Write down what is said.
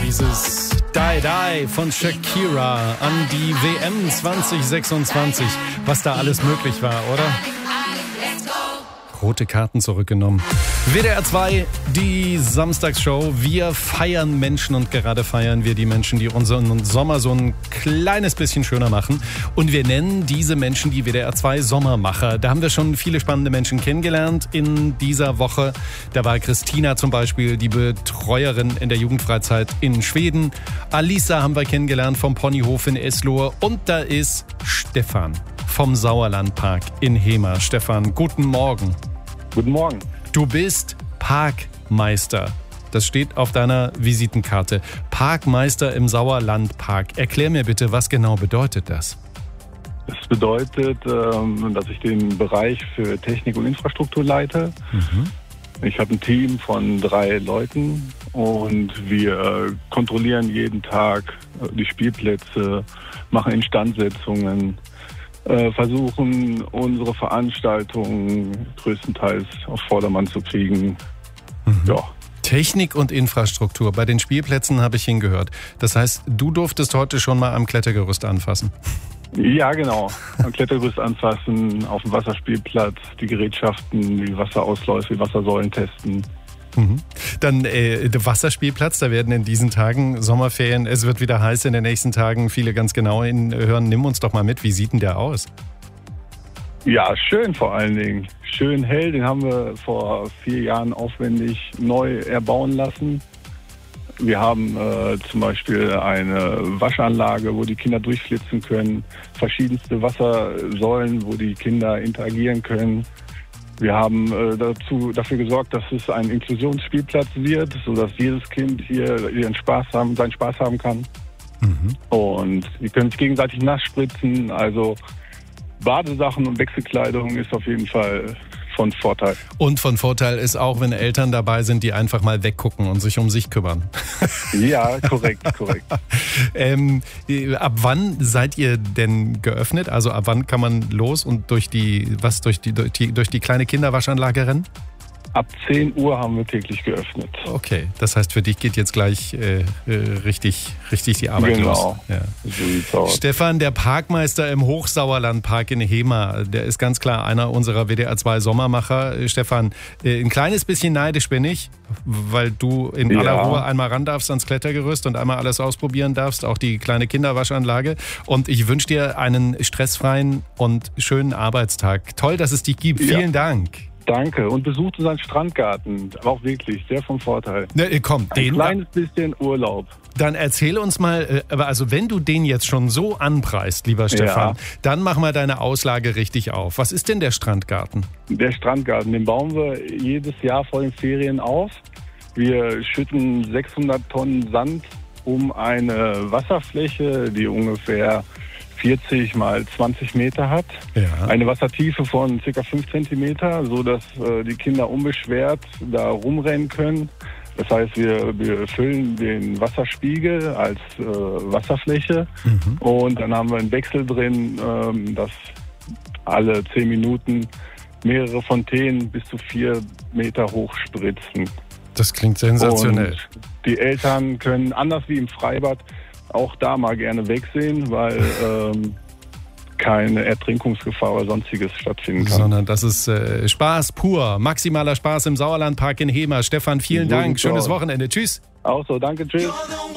dieses Die Die von Shakira an die WM 2026. Was da alles möglich war, oder? Rote Karten zurückgenommen. WDR 2, die Samstagsshow. Wir feiern Menschen und gerade feiern wir die Menschen, die unseren Sommer so ein kleines bisschen schöner machen. Und wir nennen diese Menschen die WDR 2 Sommermacher. Da haben wir schon viele spannende Menschen kennengelernt in dieser Woche. Da war Christina zum Beispiel, die Betreuerin in der Jugendfreizeit in Schweden. Alisa haben wir kennengelernt vom Ponyhof in Eslohe. Und da ist Stefan vom Sauerlandpark in Hemer. Stefan, guten Morgen. Guten Morgen. Du bist Parkmeister. Das steht auf deiner Visitenkarte. Parkmeister im Sauerlandpark. Erklär mir bitte, was genau bedeutet das? Das bedeutet, dass ich den Bereich für Technik und Infrastruktur leite. Ich habe ein Team von 3 Leuten und wir kontrollieren jeden Tag die Spielplätze, machen Instandsetzungen, versuchen, unsere Veranstaltungen größtenteils auf Vordermann zu kriegen. Ja. Technik und Infrastruktur. Bei den Spielplätzen habe ich hingehört. Das heißt, du durftest heute schon mal am Klettergerüst anfassen. Ja, genau. Am Klettergerüst anfassen, auf dem Wasserspielplatz, die Gerätschaften, die Wasserausläufe, die Wassersäulen testen. Dann der Wasserspielplatz, da werden in diesen Tagen Sommerferien, es wird wieder heiß in den nächsten Tagen, viele ganz genau hinhören. Nimm uns doch mal mit, wie sieht denn der aus? Ja, schön vor allen Dingen. Schön hell, den haben wir vor 4 Jahren aufwendig neu erbauen lassen. Wir haben zum Beispiel eine Waschanlage, wo die Kinder durchflitzen können, verschiedenste Wassersäulen, wo die Kinder interagieren können. Wir haben dafür gesorgt, dass es ein Inklusionsspielplatz wird, sodass jedes Kind hier seinen Spaß haben kann. Und die können sich gegenseitig nass spritzen. Also Badesachen und Wechselkleidung ist auf jeden Fall von Vorteil. Und von Vorteil ist auch, wenn Eltern dabei sind, die einfach mal weggucken und sich um sich kümmern. Ja, korrekt. Ab wann seid ihr denn geöffnet? Also ab wann kann man los und durch die kleine Kinderwaschanlage rennen? Ab 10 Uhr haben wir täglich geöffnet. Okay, das heißt, für dich geht jetzt gleich richtig die Arbeit los. Genau, ja. So sieht's aus. Stefan, der Parkmeister im Hochsauerlandpark in Hemer, der ist ganz klar einer unserer WDR 2 Sommermacher. Stefan, ein kleines bisschen neidisch bin ich, weil du in aller Ruhe einmal ran darfst ans Klettergerüst und einmal alles ausprobieren darfst, auch die kleine Kinderwaschanlage. Und ich wünsche dir einen stressfreien und schönen Arbeitstag. Toll, dass es dich gibt. Vielen Dank. Danke. Und besucht unseren Strandgarten. Auch wirklich sehr vom Vorteil. Komm, ein kleines bisschen Urlaub. Dann erzähl uns mal, also wenn du den jetzt schon so anpreist, lieber Stefan, dann mach mal deine Auslage richtig auf. Was ist denn der Strandgarten? Der Strandgarten, den bauen wir jedes Jahr vor den Ferien auf. Wir schütten 600 Tonnen Sand um eine Wasserfläche, die ungefähr 40 mal 20 Meter hat. Ja. Eine Wassertiefe von ca. 5 Zentimeter, sodass die Kinder unbeschwert da rumrennen können. Das heißt, wir füllen den Wasserspiegel als Wasserfläche und dann haben wir einen Wechsel drin, dass alle 10 Minuten mehrere Fontänen bis zu 4 Meter hoch spritzen. Das klingt sensationell. Und die Eltern können, anders wie im Freibad, auch da mal gerne wegsehen, weil keine Ertrinkungsgefahr oder sonstiges stattfinden kann. Sondern das ist Spaß pur, maximaler Spaß im Sauerlandpark in Hemer. Stefan, vielen Dank, schönes Wochenende. Tschüss. Auch so, danke, tschüss.